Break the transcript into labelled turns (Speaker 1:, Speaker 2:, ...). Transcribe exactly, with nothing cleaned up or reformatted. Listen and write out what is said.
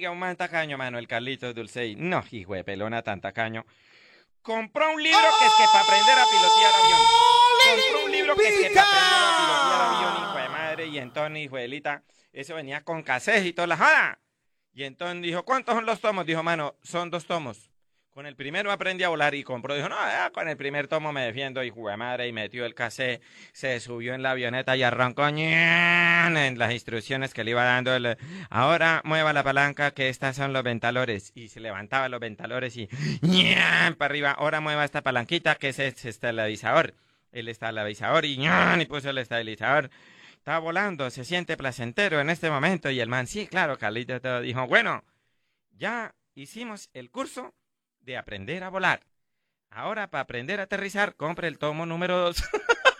Speaker 1: Oiga, un man tacaño, mano, el Carlitos Dulcey. No, hijo de pelona tan tacaño. Compró un libro que es que para aprender a pilotear avión. Compró un libro que es que para aprender a pilotear avión, hijo de madre. Y entonces, hijo de Elita, eso venía con cassette y toda la joda. Y entonces dijo, ¿cuántos son los tomos? Dijo, mano, son dos tomos. Con el primero aprendí a volar y compró. Dijo, no, ya, con el primer tomo me defiendo, hijo de madre. Y metió el cassette, se subió en la avioneta y arrancó ñan, en las instrucciones que le iba dando. El, ahora mueva la palanca, que estas son los ventalores. Y se levantaba los ventalores y ñan, para arriba. Ahora mueva esta palanquita, que es este estabilizador. El estabilizador y ñan, y puso el estabilizador. Está volando, se siente placentero en este momento. Y el man, sí, claro, Carlito todo dijo, bueno, ya hicimos el curso de aprender a volar. Ahora, para aprender a aterrizar, compre el tomo número dos.